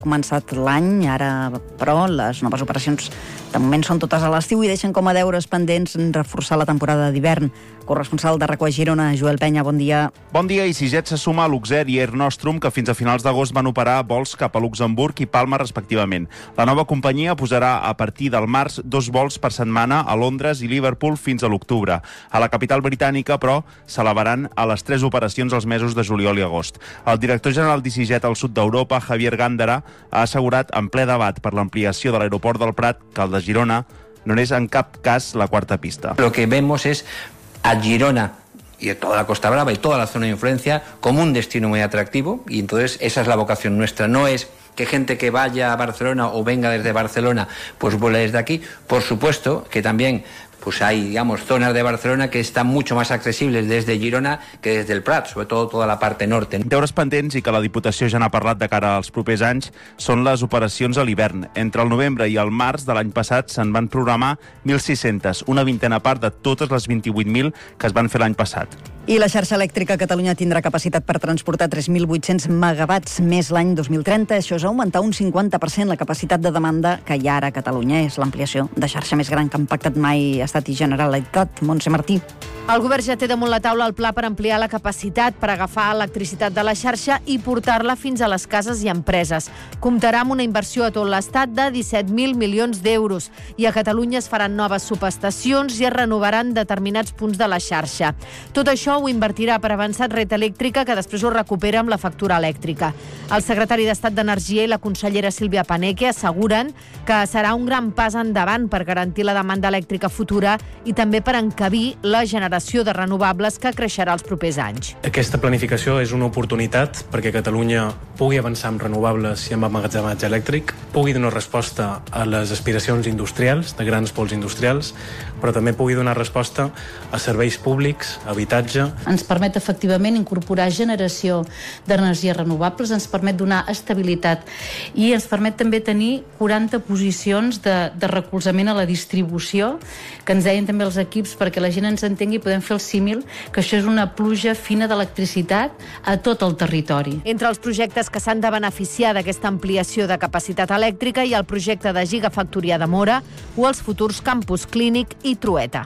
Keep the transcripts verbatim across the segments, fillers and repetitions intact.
començat l'any, ara, però, les noves operacions de moment són totes a l'estiu i deixen com a deures pendents reforçar la temporada d'hivern. Corresponsal de RAC u a Girona, Joel Penya, bon dia. Bon dia, i Siget se suma a Luxair i Air Nostrum, que fins a finals d'agost van operar vols cap a Luxemburg i Palma, respectivament. La nova companyia posarà a partir del març dos vols per setmana a Londres i Liverpool fins a l'octubre. A la capital britànica, però, s'elevaran a les tres operacions els mesos de juliol i agost. El director general d'EasyJet al sud d'Europa, Javier Gándara, ha assegurat en ple debat per l'ampliació de l'aeroport del Prat que el de Girona no és en cap cas la quarta pista. Lo que vemos es a Girona y a toda la Costa Brava y toda la zona de influencia como un destino muy atractivo, y entonces esa es la vocación nuestra. No es que gente que vaya a Barcelona o venga desde Barcelona pues vuele desde aquí. Por supuesto que también pues hay, digamos, zonas de Barcelona que están mucho más accesibles desde Girona que desde el Prat, sobre todo toda la parte norte. Deures pendents, i que la Diputació ja n'ha parlat de cara als propers anys, són les operacions a l'hivern. Entre el novembre i el març de l'any passat se'n van programar mil sis-centes, una vintena part de totes les vint-i-vuit mil que es van fer l'any passat. I la xarxa elèctrica a Catalunya tindrà capacitat per transportar tres mil vuit-cents megawatts més l'any dos mil trenta. Això és augmentar un cinquanta per cent la capacitat de demanda que hi ha ara a Catalunya. És l'ampliació de xarxa més gran que han pactat mai Estat i Generalitat. Montse Martí. El govern ja té damunt la taula el pla per ampliar la capacitat per agafar electricitat de la xarxa i portar-la fins a les cases i empreses. Comptarà amb una inversió a tot l'Estat de disset mil milions d'euros i a Catalunya es faran noves subestacions i es renovaran determinats punts de la xarxa. Tot això ho invertirà per avançat Red Elèctrica, que després ho recupera amb la factura elèctrica. El secretari d'Estat d'Energia i la consellera Sílvia Paneque asseguren que serà un gran pas endavant per garantir la demanda elèctrica futura i també per encabir la generació de renovables que creixerà els propers anys. Aquesta planificació és una oportunitat perquè Catalunya pugui avançar amb renovables i amb emmagatzematge elèctric, pugui donar resposta a les aspiracions industrials, de grans pols industrials, però també pugui donar resposta a serveis públics, habitatge. Ens permet efectivament incorporar generació d'energies renovables, ens permet donar estabilitat i ens permet també tenir quaranta posicions de, de recolzament a la distribució, que ens deien també els equips perquè la gent ens entengui i podem fer el símil, que això és una pluja fina d'electricitat a tot el territori. Entre els projectes que s'han de beneficiar d'aquesta ampliació de capacitat elèctrica hi ha el projecte de Gigafactoria de Móra o els futurs campus Clínic i Trueta.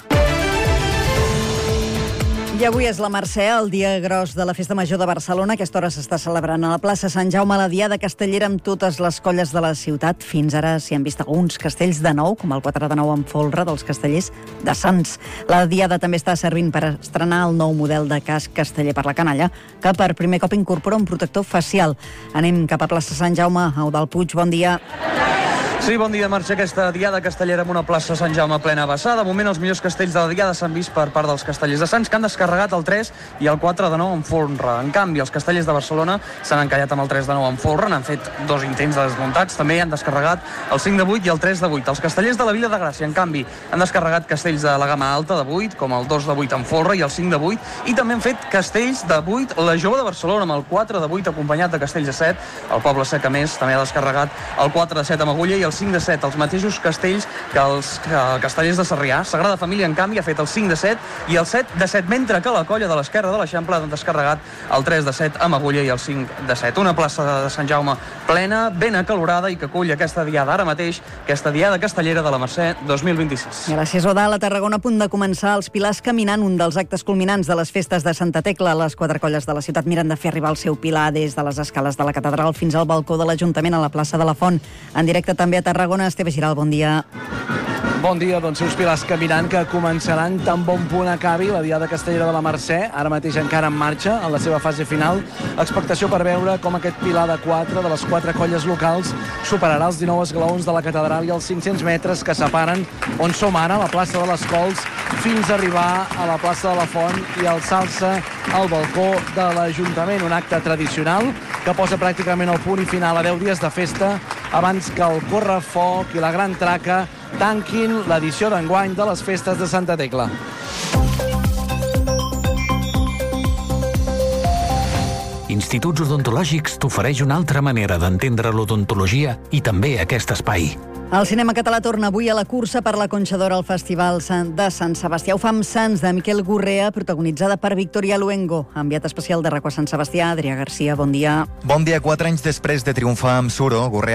I avui és la Mercè, el dia gros de la Festa Major de Barcelona. A aquesta hora s'està celebrant a la plaça Sant Jaume la Diada Castellera amb totes les colles de la ciutat. Fins ara s'hi han vist alguns castells de nou, com el quatre de nou amb folre dels castellers de Sants. La Diada també està servint per estrenar el nou model de casc casteller per la canalla, que per primer cop incorpora un protector facial. Anem cap a plaça Sant Jaume. Eudald Puig, bon dia. Sí, bon dia, Mercè. Aquesta Diada Castellera amb una plaça Sant Jaume plena vessar. De moment, els millors castells de la Diada s'han vist per part dels castellers de Sants, que han descarregat el tres i el quatre de nou amb folre. En canvi, els castellers de Barcelona s'han encallat amb el tres de nou amb folre, n'han fet dos intents de desmuntats, també han descarregat el cinc de vuit i el tres de vuit. Els castellers de la Vila de Gràcia, en canvi, han descarregat castells de la gamma alta de vuit, com el dos de vuit amb folre i el cinc de vuit, i també han fet castells de vuit la Jove de Barcelona, amb el quatre de vuit acompanyat de castells de set. El Poble Sec, a més, també ha descarregat el quatre de set amb agulla i el cinc de set, els mateixos castells que els que, castellers de Sarrià. Sagrada Família, en canvi, ha fet el cinc de set i el set de set, mentre que la colla de l'esquerra de l'Eixample han descarregat el tres de set amb agulla i el cinc de set. Una plaça de Sant Jaume plena, ben acalorada i que acull aquesta diada ara mateix, aquesta Diada Castellera de la Mercè dos mil vint-i-sis. Gràcies, Eudald. A Tarragona, a punt de començar els Pilars caminant, un dels actes culminants de les festes de Santa Tecla. Les quatre colles de la ciutat miren de fer arribar el seu pilar des de les escales de la catedral fins al balcó de l'Ajuntament a la plaça de la Font. En directe també a Tarragona, Esteve Giral, bon dia. Bon dia, doncs seus pilars caminant que començaran tan bon punt acabi la Diada Castellera de la Mercè, ara mateix encara en marxa, en la seva fase final. Expectació per veure com aquest pilar de quatre de les quatre colles locals superarà els dinou esglaons de la catedral i els cinc-cents metres que separen on som ara, la plaça de les Cols, fins a arribar a la plaça de la Font i alçar-se al balcó de l'Ajuntament. Un acte tradicional que posa pràcticament el punt i final a deu dies de festa abans que el correfoc i la gran traca tanquin l'edició d'enguany de les festes de Santa Tecla. Instituts Odontològics t'ofereix una altra manera d'entendre l'odontologia i també aquest espai. El cinema català torna avui a la cursa per la Conxa d'Or al Festival de Sant Sebastià. Ho fa amb Sants, de Miquel Gurrea, protagonitzada per Victoria Luengo. Enviat especial de RAC1 a Sant Sebastià, Adrià Garcia, bon dia. Bon dia. Quatre anys després de triomfar amb Suro, Gurrea